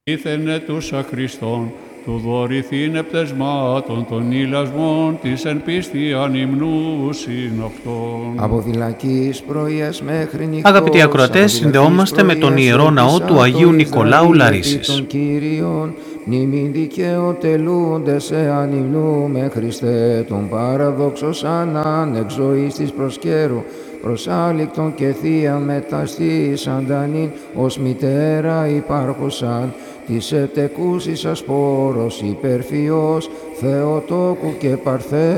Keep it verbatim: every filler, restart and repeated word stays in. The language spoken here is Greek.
Ήθενε τους αχρηστών, του δωρηθήνε πτεσμάτων των ηλασμών της εν πίστη ανυμνούσιν αυτών. Από φυλακής πρωίας μέχρι νυχτός. Αγαπητοί ακροατές, συνδεόμαστε με τον Ιερό Ναό του Αγίου Νικολάου Λαρίσης. Νημήν δικαιοτελούνται σε ανυμνούμε Χριστέ, τον παραδόξο σαν ανεξοής της προσκέρου, προσάληκτον και θεία μεταστής αντανήν, ως μητέρα υπάρχουσαν, της ετεκούσης ασπόρος υπερφυός, Θεοτόκου και Παρθέ.